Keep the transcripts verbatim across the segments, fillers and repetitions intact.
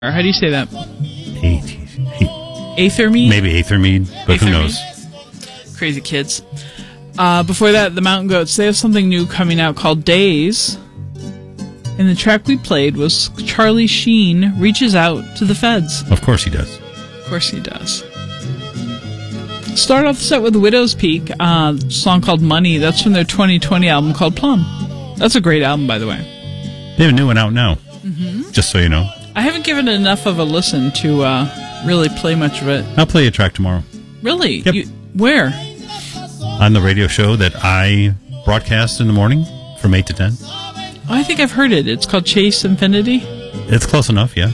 Or how do you say that? Aethermead? Maybe Aethermead, but who knows? Crazy kids. Uh, before that, the Mountain Goats, they have something new coming out called Days. And the track we played was Charlie Sheen Reaches Out to the Feds. Of course he does. Of course he does. Start off the set with Widow's Peak, uh, a song called Money. That's from their twenty twenty album called Plum. That's a great album, by the way. They have a new one out now, mm-hmm. just so you know. I haven't given it enough of a listen to uh, really play much of it. I'll play a track tomorrow. Really? Yep. You, where? On the radio show that I broadcast in the morning from eight to ten. Oh, I think I've heard it. It's called Chase Infinity. It's close enough, yeah.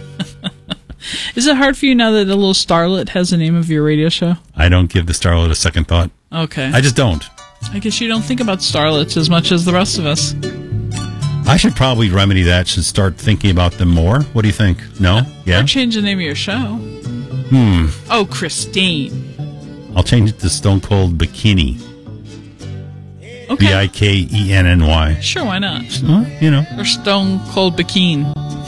Is it hard for you now that the little starlet has the name of your radio show? I don't give the starlet a second thought. Okay. I just don't. I guess you don't think about starlets as much as the rest of us. I should probably remedy that. Should start thinking about them more. What do you think? No? Uh, yeah? Or change the name of your show. Hmm. Oh, Christine. I'll change it to Stone Cold Bikini. Okay. B I K E N N Y. Sure, why not? Well, you know. Or Stone Cold Bikini.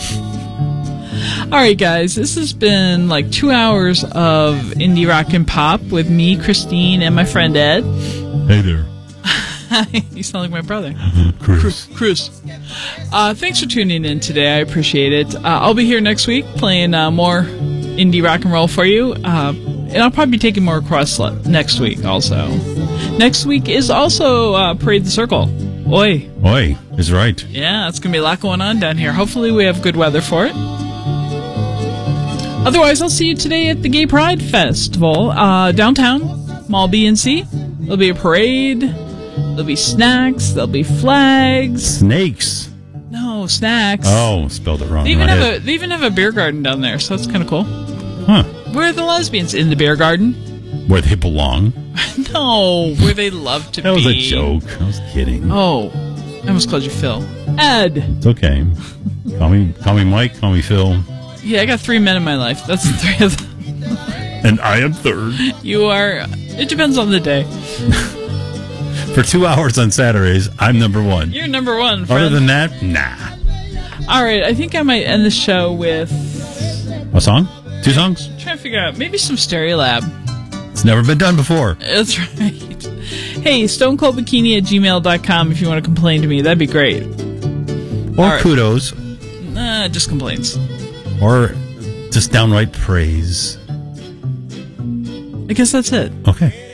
All right, guys, this has been like two hours of indie rock and pop with me, Christine, and my friend Ed. Hey there. You sound like my brother. Cruz. Cruz. Uh, thanks for tuning in today. I appreciate it. Uh, I'll be here next week playing uh, more indie rock and roll for you. Uh, and I'll probably be taking more requests next week also. Next week is also uh, Parade the Circle. Oi. Oi is right. Yeah, it's going to be a lot going on down here. Hopefully we have good weather for it. Otherwise, I'll see you today at the Gay Pride Festival uh, downtown, Mall B and C. There'll be a parade. There'll be snacks. There'll be flags. Snakes. No, snacks. Oh, spelled it wrong. They even have head. a they even have a beer garden down there, so that's kind of cool. Huh? Where are the lesbians? In the beer garden? Where they belong? No, where they love to that be. That was a joke. I was kidding. Oh, I almost called you Phil. Ed. It's okay. Call me, call me Mike. Call me Phil. Yeah, I got three men in my life. That's the three of them. And I am third. You are. It depends on the day. For two hours on Saturdays, I'm number one. You're number one, friend. Other than that, nah. All right, I think I might end the show with... A song? Two songs? I'm trying to figure out. Maybe some Stereolab. It's never been done before. That's right. Hey, stonecoldbikini at gmail dot com if you want to complain to me. That'd be great. Or right. Kudos. Nah, just complaints. Or just downright praise. I guess that's it. Okay.